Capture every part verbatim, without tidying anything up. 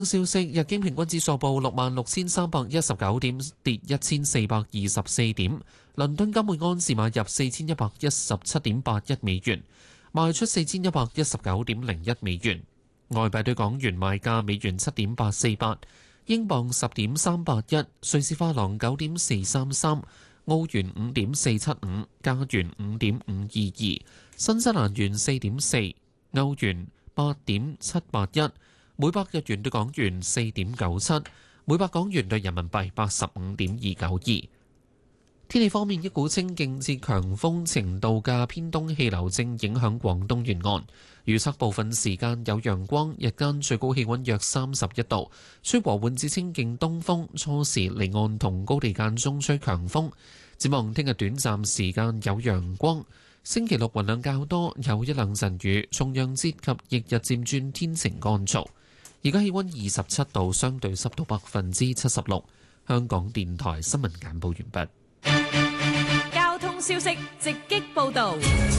消息，日經平均指數報六萬六千三百一十九點，跌一千四百二十四點。倫敦金每安士買入四千一百一十七點八一美元，賣出四千一百一十九點零一美元。外幣對港元賣價：美元七點八四八，英鎊十點三八一，瑞士法郎九點四三三，澳元五點四七五，加元五點五二二，新西蘭元四點四，歐元八點七八一。每百日元對港元四點九七，每百港元對人民幣八十五點二九二。天氣方面，一股清勁至強風程度嘅偏東氣流正影響廣東沿岸，預測部分時間有陽光，日間最高氣溫約三十一度，吹和緩至清勁東風，初時離岸同高地間中吹強風。展望聽日短暫時間有陽光，星期六雲量較多，有一兩陣雨，重陽節及翌日漸轉天晴乾燥。而家氣溫二十七度，相對濕度百分之七十六。香港電台新聞簡報完畢。交通消息直擊報導。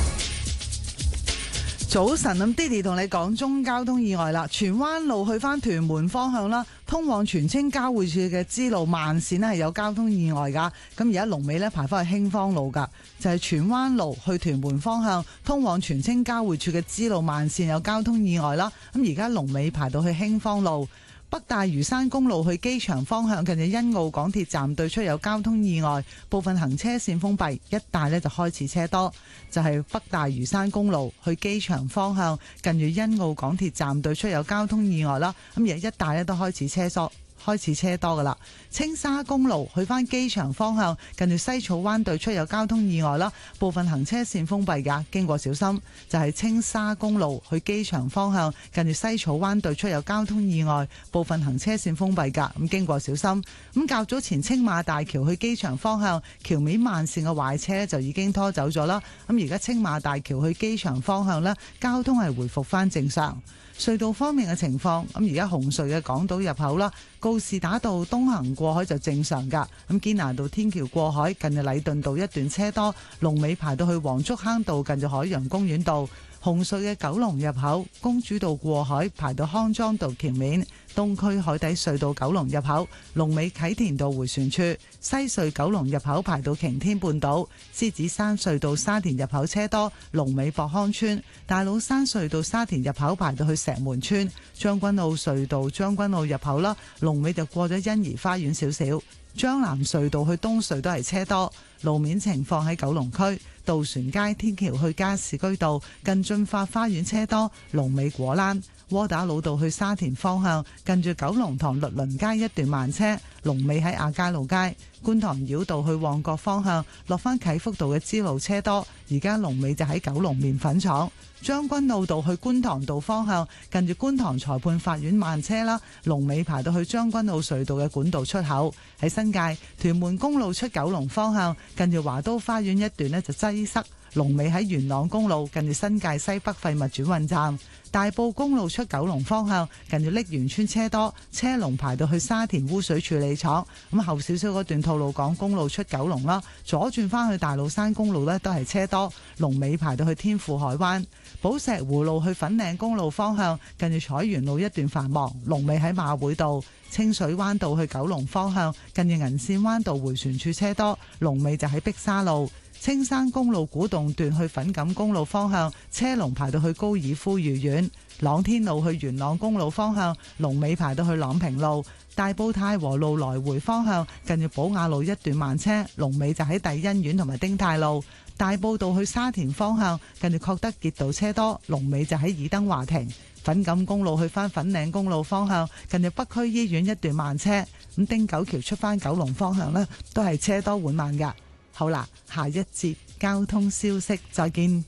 早晨，咁 Diddy 同你講中交通意外啦，荃灣路去返屯門方向啦，通往荃青交匯處嘅支路慢線咧係有交通意外噶，咁而家龍尾咧排返去興芳路噶，就係荃灣路去屯門方向通往荃青交匯處嘅支路慢線有交通意外啦，咁而家龍尾排到去興芳路。北大嶼山公路去機場方向近住欣澳港鐵站對出有交通意外，部分行車線封閉，一帶呢就開始車多。就係、是、北大嶼山公路去機場方向近住欣澳港鐵站對出有交通意外啦，咁而一帶呢都開始車疏。開始車多噶啦，青沙公路去返機場方向，近住西草灣對出有交通意外啦，部分行車線封閉噶，經過小心。就係、是、青沙公路去機場方向，近住西草灣對出有交通意外，部分行車線封閉噶，咁經過小心。咁較早前青馬大橋去機場方向，橋面慢線嘅壞車就已經拖走咗啦。咁而家青馬大橋去機場方向呢，交通係回復翻正常。隧道方面嘅情況，咁而家紅隧嘅港島入口啦，告士打道東行過海就正常噶。咁堅拿道天橋過海近住禮頓道一段車多，龍尾排到去黃竹坑道近住海洋公園道。紅隧嘅九龍入口，公主道過海排到康莊道橋面，東區海底隧道九龍入口，龍尾啟田道迴旋處，西隧九龍入口排到擎天半島，獅子山隧道沙田入口車多，龍尾博康村，大老山隧道沙田入口排到去石門村，將軍澳隧道將軍澳入口啦，龍尾就過咗欣怡花園少少。將南隧道去東隧都係車多，路面情況喺九龍區渡船街天橋去加士居道近駿發花園車多，龍尾果欄。窩打老道去沙田方向近住九龍塘律倫街一段慢車，龍尾喺亞皆老街。觀塘繞道去旺角方向落返啟福道嘅支路車多，而家龍尾就喺九龍麵粉廠。將軍澳道去觀塘道方向近住觀塘裁判法院慢車啦，龍尾排到去將軍澳隧道嘅管道出口。喺新界屯門公路出九龍方向近住華都花園一段呢就擠塞，龍尾喺元朗公路近住新界西北廢物轉運站。大埔公路出九龍方向近住瀝源村車多，車龍排到去沙田污水處理廠。咁後少少嗰段吐露港公路出九龍啦，左轉返去大老山公路呢都係車多，龍尾排到去天富海灣。寶石湖路去粉嶺公路方向近住彩園路一段繁忙，龍尾喺馬會道。清水灣道去九龍方向近住銀線灣道迴旋處車多，龍尾就喺碧沙路。青山公路古洞段去粉錦公路方向車龍排到去高爾夫御苑。朗天路去元朗公路方向龍尾排到去朗平路。大埔太和路來回方向近住寶雅路一段慢車，龍尾就喺帝欣苑同埋丁太路。大埔道去沙田方向近住確德傑道車多，龍尾就喺爾登華庭。粉錦公路去返粉嶺公路方向近住北區醫院一段慢車。咁汀九橋出返九龍方向呢都係車多緩慢噶。好啦，下一節交通消息再見。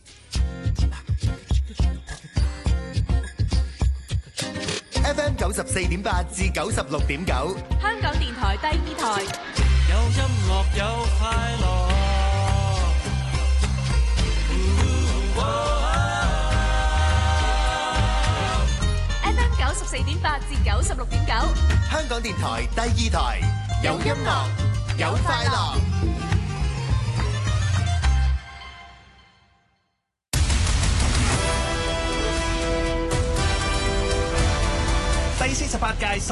F M 九十四點八至九十六點九， 香港電台第二台。 有音樂有快樂。 F M 九十四點八至九十六點九， 香港電台第二台。有音樂有快樂。第四集十八屆十